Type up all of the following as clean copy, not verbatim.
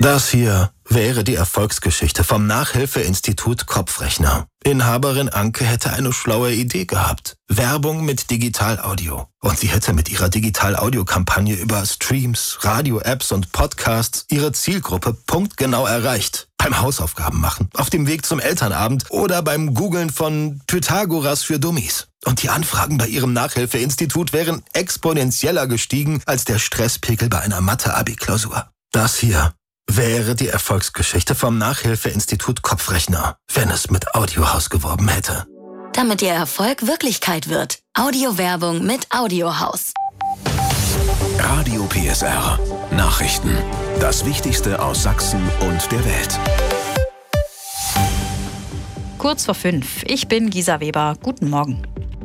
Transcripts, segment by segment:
Das hier wäre die Erfolgsgeschichte vom Nachhilfeinstitut Kopfrechner. Inhaberin Anke hätte eine schlaue Idee gehabt. Werbung mit Digital-Audio. Und sie hätte mit ihrer Digital-Audio-Kampagne über Streams, Radio-Apps und Podcasts ihre Zielgruppe punktgenau erreicht. Beim Hausaufgaben machen, auf dem Weg zum Elternabend oder beim Googlen von Pythagoras für Dummies. Und die Anfragen bei ihrem Nachhilfeinstitut wären exponentieller gestiegen als der Stresspegel bei einer Mathe-Abi-Klausur. Das hier wäre die Erfolgsgeschichte vom Nachhilfeinstitut Kopfrechner, wenn es mit Audiohaus geworben hätte. Damit Ihr Erfolg Wirklichkeit wird. Audiowerbung mit Audiohaus. Radio PSR. Nachrichten. Das Wichtigste aus Sachsen und der Welt. Kurz vor 5. Ich bin Gisa Weber. Guten Morgen.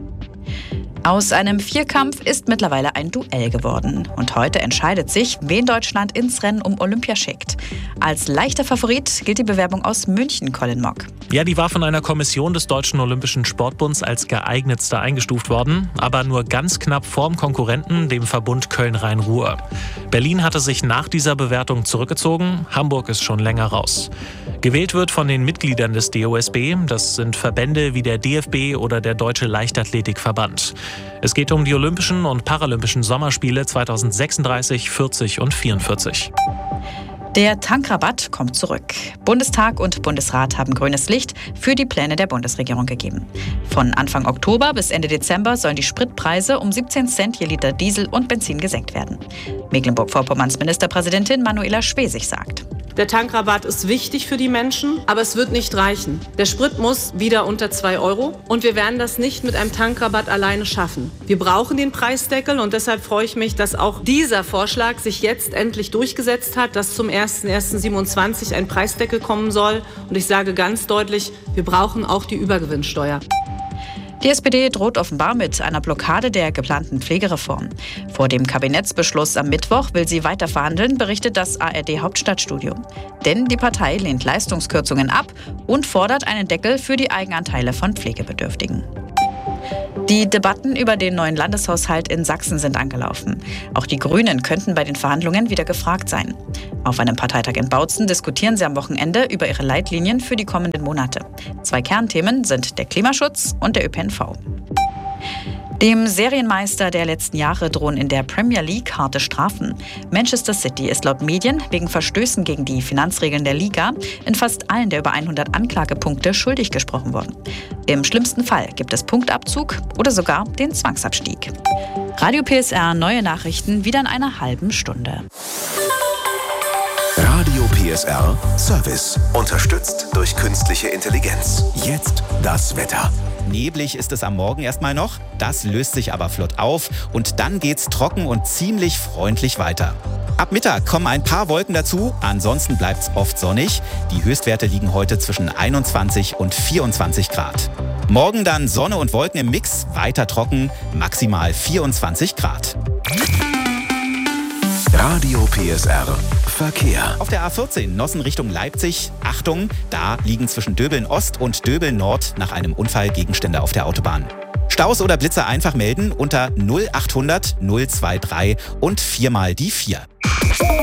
Aus einem Vierkampf ist mittlerweile ein Duell geworden. Und heute entscheidet sich, wen Deutschland ins Rennen um Olympia schickt. Als leichter Favorit gilt die Bewerbung aus München, Colin Mock. Ja, die war von einer Kommission des Deutschen Olympischen Sportbunds als geeignetster eingestuft worden, aber nur ganz knapp vorm Konkurrenten, dem Verbund Köln-Rhein-Ruhr. Berlin hatte sich nach dieser Bewertung zurückgezogen, Hamburg ist schon länger raus. Gewählt wird von den Mitgliedern des DOSB, das sind Verbände wie der DFB oder der Deutsche Leichtathletikverband. Es geht um die Olympischen und Paralympischen Sommerspiele 2036, 40 und 44. Der Tankrabatt kommt zurück. Bundestag und Bundesrat haben grünes Licht für die Pläne der Bundesregierung gegeben. Von Anfang Oktober bis Ende Dezember sollen die Spritpreise um 17 Cent je Liter Diesel und Benzin gesenkt werden. Mecklenburg-Vorpommerns Ministerpräsidentin Manuela Schwesig sagt: Der Tankrabatt ist wichtig für die Menschen, aber es wird nicht reichen. Der Sprit muss wieder unter 2 Euro und wir werden das nicht mit einem Tankrabatt alleine schaffen. Wir brauchen den Preisdeckel und deshalb freue ich mich, dass auch dieser Vorschlag sich jetzt endlich durchgesetzt hat, dass zum 01.01.27 ein Preisdeckel kommen soll. Und ich sage ganz deutlich, wir brauchen auch die Übergewinnsteuer. Die SPD droht offenbar mit einer Blockade der geplanten Pflegereform. Vor dem Kabinettsbeschluss am Mittwoch will sie weiter verhandeln, berichtet das ARD Hauptstadtstudio. Denn die Partei lehnt Leistungskürzungen ab und fordert einen Deckel für die Eigenanteile von Pflegebedürftigen. Die Debatten über den neuen Landeshaushalt in Sachsen sind angelaufen. Auch die Grünen könnten bei den Verhandlungen wieder gefragt sein. Auf einem Parteitag in Bautzen diskutieren sie am Wochenende über ihre Leitlinien für die kommenden Monate. 2 Kernthemen sind der Klimaschutz und der ÖPNV. Dem Serienmeister der letzten Jahre drohen in der Premier League harte Strafen. Manchester City ist laut Medien wegen Verstößen gegen die Finanzregeln der Liga in fast allen der über 100 Anklagepunkte schuldig gesprochen worden. Im schlimmsten Fall gibt es Punktabzug oder sogar den Zwangsabstieg. Radio PSR, neue Nachrichten wieder in einer halben Stunde. Radio PSR Service. Unterstützt durch künstliche Intelligenz. Jetzt das Wetter. Neblig ist es am Morgen erstmal noch, das löst sich aber flott auf und dann geht's trocken und ziemlich freundlich weiter. Ab Mittag kommen ein paar Wolken dazu, ansonsten bleibt's oft sonnig. Die Höchstwerte liegen heute zwischen 21 und 24 Grad. Morgen dann Sonne und Wolken im Mix, weiter trocken, maximal 24 Grad. Radio PSR Verkehr. Auf der A14 Nossen Richtung Leipzig, Achtung, da liegen zwischen Döbeln Ost und Döbeln Nord nach einem Unfall Gegenstände auf der Autobahn. Staus oder Blitzer einfach melden unter 0800 023 und 4 mal die 4.